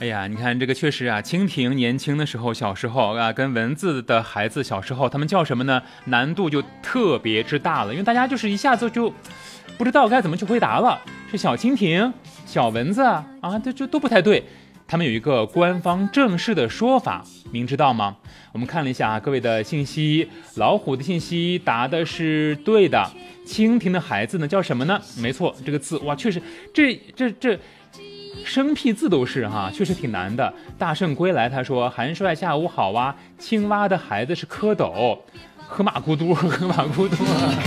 哎呀，你看这个确实啊，蜻蜓年轻的时候，小时候啊，跟蚊子的孩子小时候，他们叫什么呢？难度就特别之大了，因为大家就是一下子就不知道该怎么去回答了，是小蜻蜓、小蚊子啊，这都不太对。他们有一个官方正式的说法，您知道吗？我们看了一下各位的信息，老虎的信息答的是对的，蜻蜓的孩子呢叫什么呢？没错，这个字哇，确实这生僻字都是哈，确实挺难的。大圣归来他说：“韩帅下午好啊，青蛙的孩子是蝌蚪，河马咕嘟，河马咕嘟。”